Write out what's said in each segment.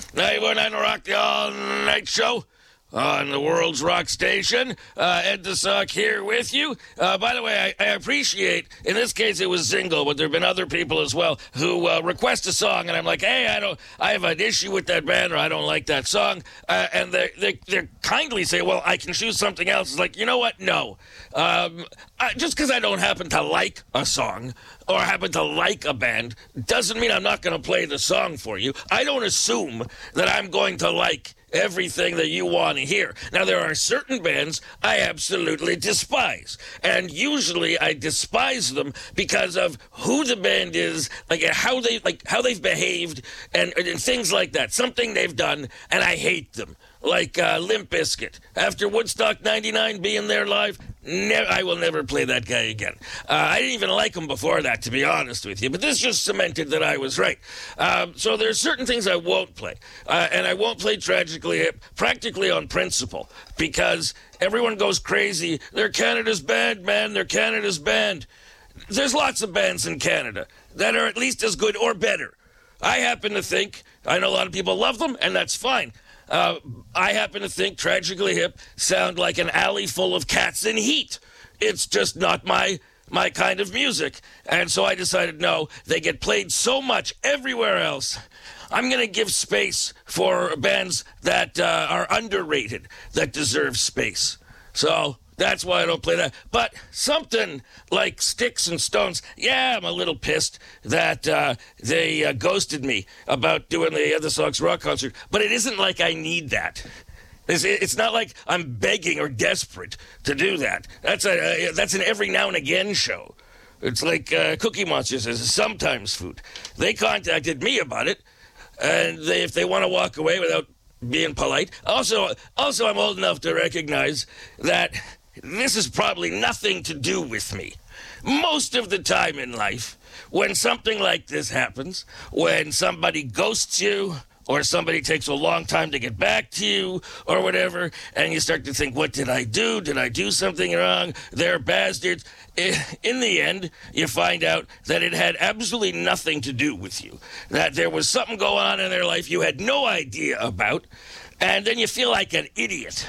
91.9 Rock, the all-night show on the world's rock station. Ed the Sock here with you. By the way, I appreciate, in this case it was Zingle, but there have been other people as well who request a song, and I'm like, hey, I have an issue with that band, or I don't like that song, and they kindly say, well, I can choose something else. It's like, you know what? No. Just because I don't happen to like a song or happen to like a band doesn't mean I'm not going to play the song for you. I don't assume that I'm going to like everything that you want to hear. Now, there are certain bands I absolutely despise, and usually I despise them because of who the band is, how they've behaved, and things like that. Something they've done, and I hate them. Like Limp Bizkit. After Woodstock 99 being there live, I will never play that guy again. I didn't even like him before that, to be honest with you, but this just cemented that I was right. So there's certain things I won't play, and I won't play Tragically Hip practically on principle, because everyone goes crazy. They're Canada's band, man. They're Canada's band. There's lots of bands in Canada that are at least as good or better. I happen to think, I know a lot of people love them, and that's fine. I happen to think Tragically Hip sound like an alley full of cats in heat. It's just not my kind of music. And so I decided, no, they get played so much everywhere else. I'm going to give space for bands that are underrated, that deserve space. So that's why I don't play that. But something like Sticks and Stones, yeah, I'm a little pissed that they ghosted me about doing the Other Sox rock concert. But it isn't like I need that. It's not like I'm begging or desperate to do that. That's an every now and again show. It's like Cookie Monster says, sometimes food. They contacted me about it, and if they want to walk away without being polite. Also, I'm old enough to recognize that this is probably nothing to do with me. Most of the time in life, when something like this happens, when somebody ghosts you, or somebody takes a long time to get back to you, or whatever, and you start to think, what did I do? Did I do something wrong? They're bastards. In the end, you find out that it had absolutely nothing to do with you, that there was something going on in their life you had no idea about, and then you feel like an idiot.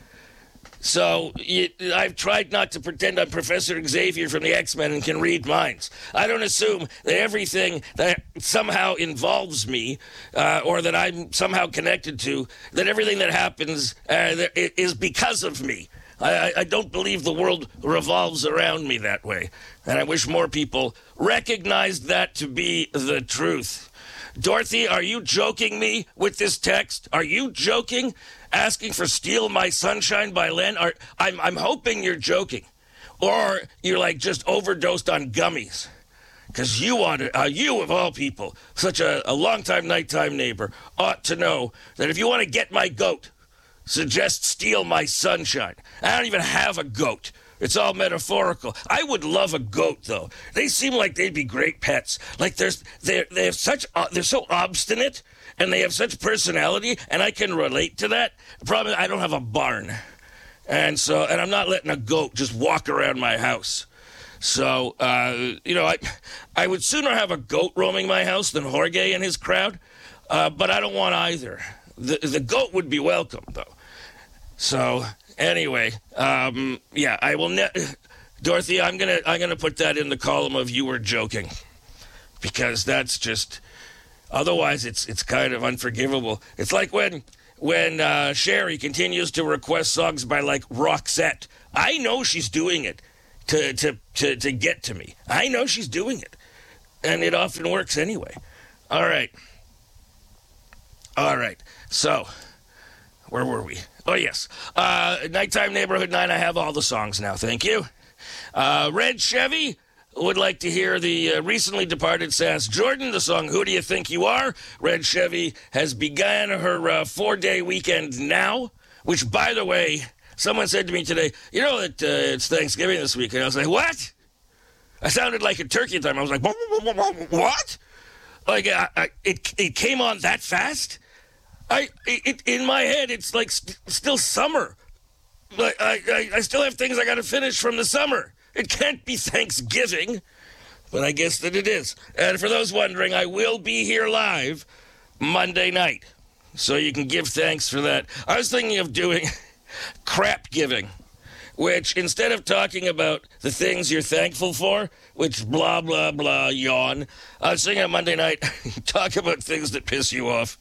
So I've tried not to pretend I'm Professor Xavier from the X-Men and can read minds. I don't assume that everything that somehow involves me or that I'm somehow connected to, that everything that happens is because of me. I don't believe the world revolves around me that way. And I wish more people recognized that to be the truth. Dorothy, are you joking me with this text? Are you joking? Asking for Steal My Sunshine by Len? I'm hoping you're joking. Or you're like just overdosed on gummies. Because you of all people, such a long-time nighttime neighbor, ought to know that if you want to get my goat, suggest Steal My Sunshine. I don't even have a goat. It's all metaphorical. I would love a goat, though. They seem like they'd be great pets. Like they're so obstinate, and they have such personality, and I can relate to that. The problem is I don't have a barn, and I'm not letting a goat just walk around my house. So I would sooner have a goat roaming my house than Jorge and his crowd, but I don't want either. The goat would be welcome, though. So anyway, I will. Dorothy, I'm gonna put that in the column of you were joking, because that's just. Otherwise, it's kind of unforgivable. It's like when Sherry continues to request songs by like Roxette. I know she's doing it to get to me. I know she's doing it, and it often works anyway. All right. So, where were we? Oh, yes. Nighttime Neighborhood 9, I have all the songs now. Thank you. Red Chevy would like to hear the recently departed Sass Jordan, the song Who Do You Think You Are? Red Chevy has begun her 4-day weekend now, which, by the way, someone said to me today, you know that it's Thanksgiving this weekend. I was like, what? I sounded like a turkey at the time. I was like, what? Like, it came on that fast? In my head, it's like still summer. Like I still have things I got to finish from the summer. It can't be Thanksgiving, but I guess that it is. And for those wondering, I will be here live Monday night. so you can give thanks for that. I was thinking of doing crap giving, which instead of talking about the things you're thankful for, which blah, blah, blah, yawn, I was thinking on Monday night, talk about things that piss you off.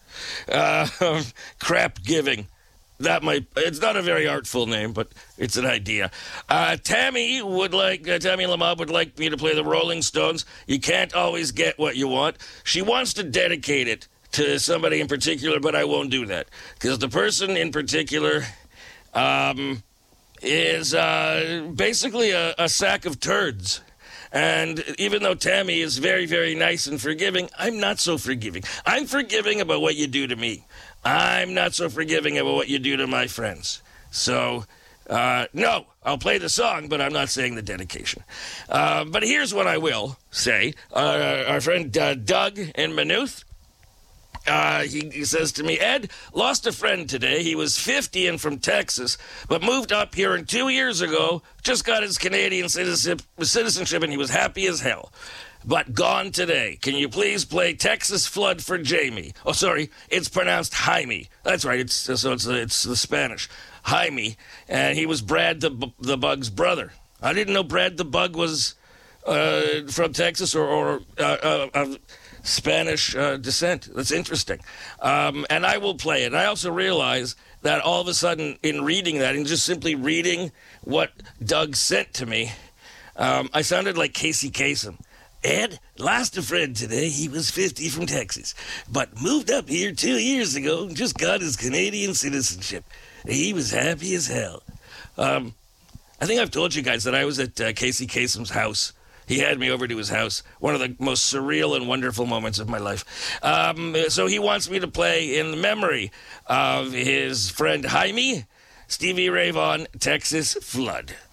Crap giving. It's not a very artful name, but it's an idea. Tammy Lamab would like me to play the Rolling Stones. You can't always get what you want. She wants to dedicate it to somebody in particular, but I won't do that. Because the person in particular is basically a sack of turds. And even though Tammy is very, very nice and forgiving, I'm not so forgiving. I'm forgiving about what you do to me. I'm not so forgiving about what you do to my friends. So, no, I'll play the song, but I'm not saying the dedication. But here's what I will say. Our friend Doug in Maynooth, he says to me, Ed, lost a friend today. He was 50 and from Texas, but moved up here 2 years ago, just got his Canadian citizenship, and he was happy as hell. But gone today. Can you please play Texas Flood for Jamie? Oh, sorry, it's pronounced Jaime. That's right, it's the Spanish. Jaime, and he was Brad the Bug's brother. I didn't know Brad the Bug was from Texas or of Spanish descent. That's interesting. And I will play it. And I also realize that all of a sudden in reading that and just simply reading what Doug sent to me, I sounded like Casey Kasem. Ed, lost a friend today. He was 50 from Texas, but moved up here 2 years ago and just got his Canadian citizenship. He was happy as hell. I think I've told you guys that I was at Casey Kasem's house. He had me over to his house. One of the most surreal and wonderful moments of my life. So he wants me to play in memory of his friend Jaime, Stevie Ray Vaughan, Texas Flood.